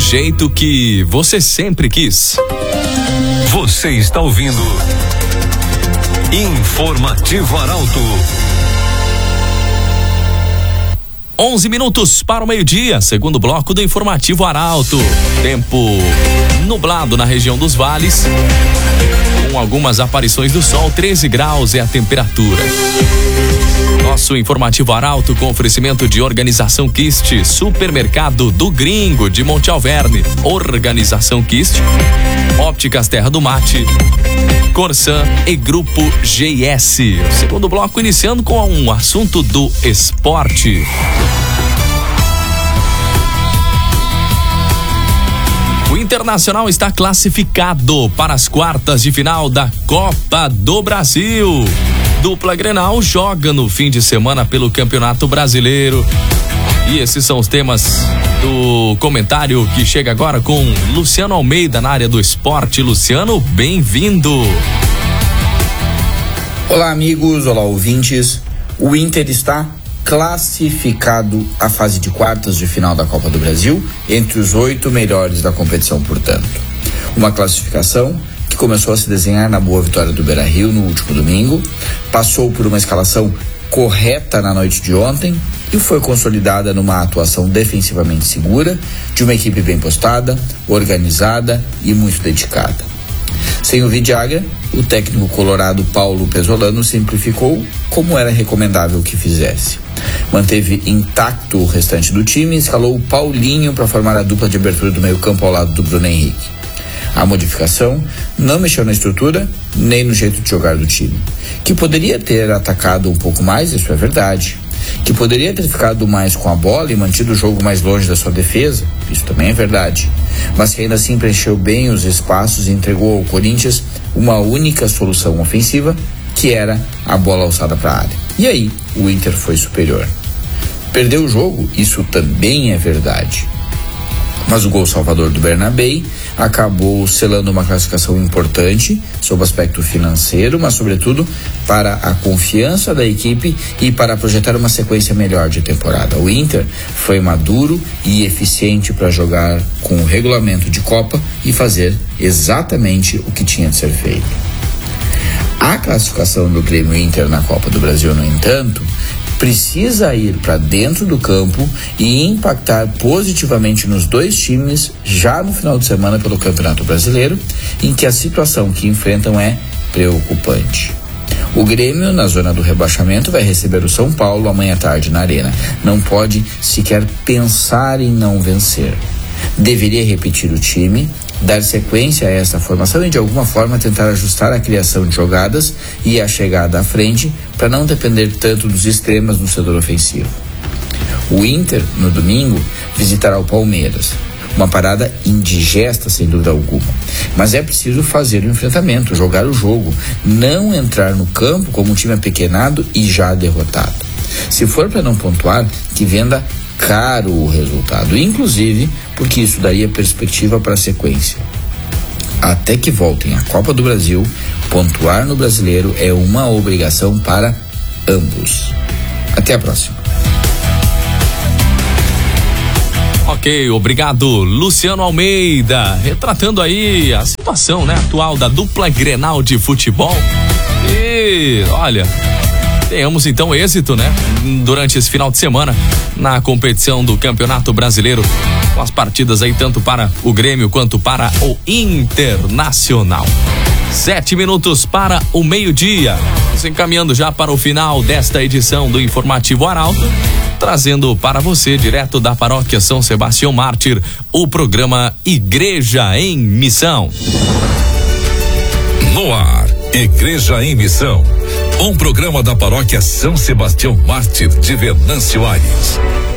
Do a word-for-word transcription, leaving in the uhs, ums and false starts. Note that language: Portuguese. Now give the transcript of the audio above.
jeito que você sempre quis. Você está ouvindo Informativo Arauto. onze minutos para o meio-dia, segundo bloco do Informativo Arauto. Tempo nublado na região dos vales, com algumas aparições do sol. Treze graus é a temperatura. Nosso Informativo Arauto com oferecimento de Organização Kist, Supermercado do Gringo de Monte Alverne, Organização Kist, Ópticas Terra do Mate, Corsan e Grupo G S. Segundo bloco iniciando com um assunto do esporte. O Internacional está classificado para as quartas de final da Copa do Brasil. Dupla Grenal joga no fim de semana pelo Campeonato Brasileiro. E esses são os temas do comentário que chega agora com Luciano Almeida na área do esporte. Luciano, bem-vindo. Olá, amigos, olá, ouvintes. O Inter está classificado à fase de quartas de final da Copa do Brasil, entre os oito melhores da competição, portanto. Uma classificação que começou a se desenhar na boa vitória do Beira-Rio no último domingo, passou por uma escalação correta na noite de ontem e foi consolidada numa atuação defensivamente segura de uma equipe bem postada, organizada e muito dedicada. Sem o Vidiaga, o técnico colorado Paulo Pesolano simplificou como era recomendável que fizesse. Manteve intacto o restante do time e escalou o Paulinho para formar a dupla de abertura do meio-campo ao lado do Bruno Henrique. A modificação não mexeu na estrutura nem no jeito de jogar do time, que poderia ter atacado um pouco mais, isso é verdade, que poderia ter ficado mais com a bola e mantido o jogo mais longe da sua defesa, isso também é verdade, mas que ainda assim preencheu bem os espaços e entregou ao Corinthians uma única solução ofensiva, que era a bola alçada para a área. E aí, o Inter foi superior. Perdeu o jogo, isso também é verdade. Mas o gol salvador do Bernabéu acabou selando uma classificação importante sob o aspecto financeiro, mas sobretudo para a confiança da equipe e para projetar uma sequência melhor de temporada. O Inter foi maduro e eficiente para jogar com o regulamento de Copa e fazer exatamente o que tinha de ser feito. A classificação do Grêmio Inter na Copa do Brasil, no entanto, precisa ir para dentro do campo e impactar positivamente nos dois times já no final de semana pelo Campeonato Brasileiro, em que a situação que enfrentam é preocupante. O Grêmio, na zona do rebaixamento, vai receber o São Paulo amanhã à tarde na Arena. Não pode sequer pensar em não vencer. Deveria repetir o time, dar sequência a essa formação e de alguma forma tentar ajustar a criação de jogadas e a chegada à frente para não depender tanto dos extremas no setor ofensivo. O Inter, no domingo, visitará o Palmeiras. Uma parada indigesta, sem dúvida alguma. Mas é preciso fazer o enfrentamento, jogar o jogo, não entrar no campo como um time apequenado e já derrotado. Se for para não pontuar, que venda caro o resultado, inclusive porque isso daria perspectiva para a sequência. Até que voltem à Copa do Brasil, pontuar no Brasileiro é uma obrigação para ambos. Até a próxima. Ok, obrigado, Luciano Almeida, retratando aí a situação, né, atual da dupla Grenal de futebol. E olha, tenhamos então êxito, né, durante esse final de semana na competição do Campeonato Brasileiro, com as partidas aí tanto para o Grêmio quanto para o Internacional. Sete minutos para o meio-dia, se encaminhando já para o final desta edição do Informativo Arauto, trazendo para você, direto da Paróquia São Sebastião Mártir, o programa Igreja em Missão. No ar, Igreja em Missão, um programa da Paróquia São Sebastião Mártir de Venâncio Aires.